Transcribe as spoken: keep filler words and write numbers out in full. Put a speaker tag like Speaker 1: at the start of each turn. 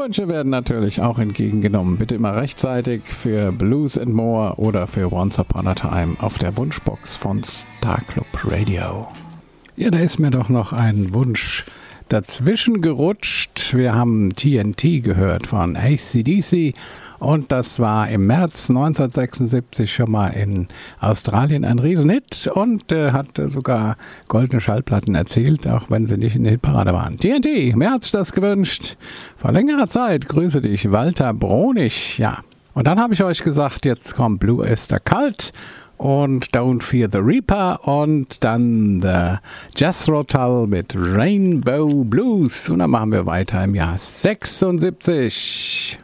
Speaker 1: Filmwünsche werden natürlich auch entgegengenommen. Bitte immer rechtzeitig für Blues and More oder für Once Upon a Time auf der Wunschbox von Star Club Radio. Ja, da ist mir doch noch ein Wunsch dazwischen gerutscht. Wir haben T N T gehört von A C D C und das war im März neunzehnhundertsechsundsiebzig schon mal in Australien ein Riesenhit und äh, hat sogar goldene Schallplatten erzielt, auch wenn sie nicht in der Hitparade waren. T N T, mir hat's das gewünscht. Vor längerer Zeit grüße dich, Walter Bronig. Ja, und dann habe ich euch gesagt, jetzt kommt Blue Oyster Cult und Don't Fear the Reaper und dann The Jethro Tull mit Rainbow Blues. Und dann machen wir weiter im Jahr sechsundsiebzig.